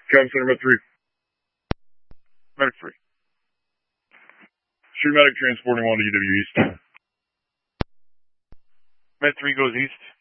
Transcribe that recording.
Comm Center, Med 3. Medic 3. Shoot medic transporting 1 to UW East. Med 3 goes east.